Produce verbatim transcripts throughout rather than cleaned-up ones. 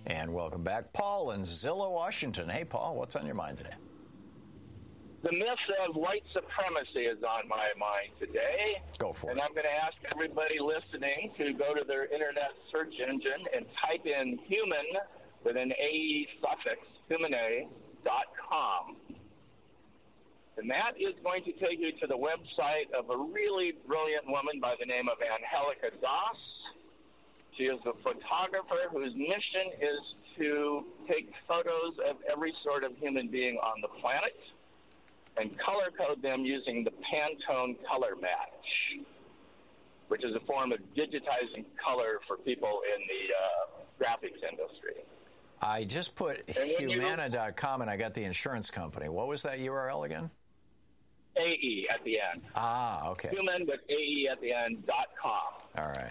And welcome back, Paul in Zillow, Washington. Hey, Paul, what's on your mind today? The myth of white supremacy is on my mind today. Go for and it. And I'm going to ask everybody listening to go to their internet search engine and type in human with an A E suffix, humane dot com. And that is going to take you to the website of a really brilliant woman by the name of Angelica Das. She is a photographer whose mission is to take photos of every sort of human being on the planet and color code them using the Pantone color match, which is a form of digitizing color for people in the uh, graphics industry. I just put humana dot com and I got the insurance company. What was that U R L again? A E at the end. Ah, okay. Human with A E at the end dot com. All right.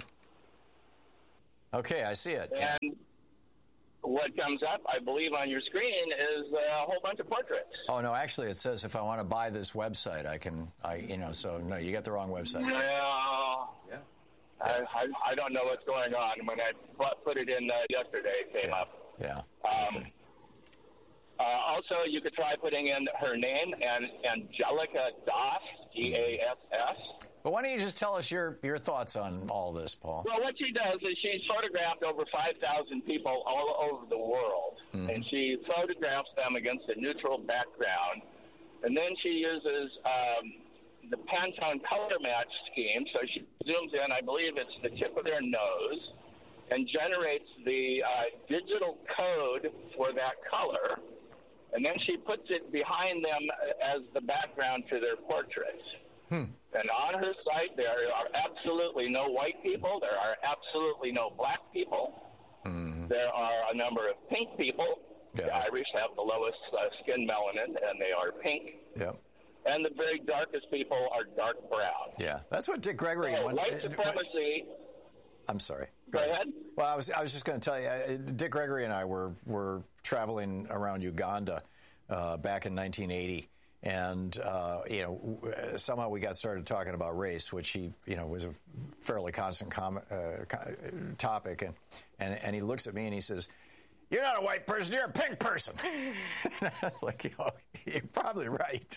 Okay, I see it. And what comes up, I believe, on your screen is a whole bunch of portraits. Oh, no, actually, it says if I want to buy this website, I can, I, you know, so, no, you got the wrong website. Well, yeah. I, I, I don't know what's going on. When I put it in uh, yesterday, it came yeah. up. Yeah. Um, okay. uh, also, you could try putting in her name, and Angelica Das, D A S S. But why don't you just tell us your, your thoughts on all this, Paul? Well, what she does is she's photographed over five thousand people all over the world, mm-hmm. and she photographs them against a neutral background. And then she uses um, the Pantone color match scheme, so she zooms in, I believe it's the tip of their nose, and generates the uh, digital code for that color, and then she puts it behind them as the background to their portraits. Hmm. And on her site, there are absolutely no white people. There are absolutely no black people. Mm-hmm. There are a number of pink people. Yeah. The Irish have the lowest uh, skin melanin, and they are pink. Yeah. And the very darkest people are dark brown. Yeah, that's what Dick Gregory. So when, white supremacy. When, I'm sorry. Go, Go ahead. ahead. Well, I was I was just going to tell you, uh, Dick Gregory and I were were traveling around Uganda uh, back in nineteen eighty. And, uh, you know, somehow we got started talking about race, which he, you know, was a fairly constant com- uh, topic. And, and and he looks at me and he says, "You're not a white person, you're a pink person." And I was like, you know, you're probably right.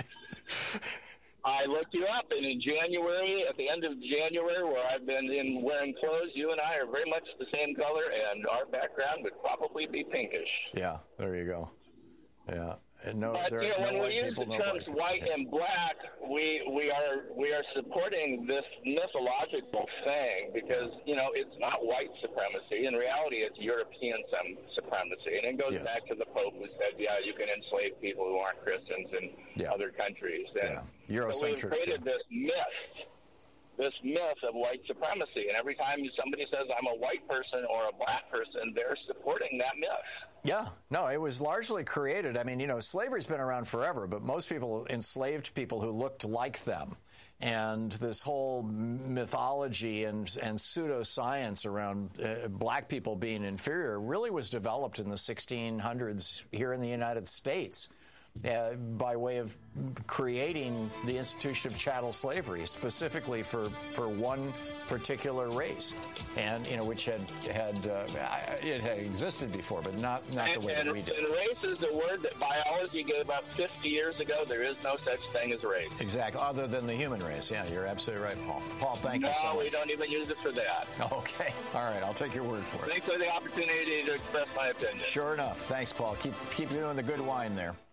I looked you up, and in January, at the end of January, where I've been in wearing clothes, you and I are very much the same color, and our background would probably be pinkish. Yeah, there you go. Yeah. And no, but there you know, no when white we use people, the no terms white, white and black, we we are we are supporting this mythological thing because yeah. you know it's not white supremacy. In reality, it's European supremacy, and it goes yes. back to the Pope who said, "Yeah, you can enslave people who aren't Christians in yeah. other countries." And yeah. Eurocentric. So we've created yeah. this myth. This myth of white supremacy. And every time somebody says I'm a white person or a black person, they're supporting that myth. Yeah. No, it was largely created. I mean, you know, slavery's been around forever, but most people enslaved people who looked like them. And this whole mythology and, and pseudoscience around uh, black people being inferior really was developed in the sixteen hundreds here in the United States. Uh, by way of creating the institution of chattel slavery, specifically for, for one particular race, and you know which had had uh, it had existed before, but not not and, the way and, that we did. And race is a word that biology gave up fifty years ago. There is no such thing as race. Exactly, other than the human race. Yeah, you're absolutely right, Paul. Paul, thank no, you so much. No, we don't even use it for that. Okay, all right, I'll take your word for it. Thanks for the opportunity to express my opinion. Sure enough. Thanks, Paul. Keep keep doing the good wine there.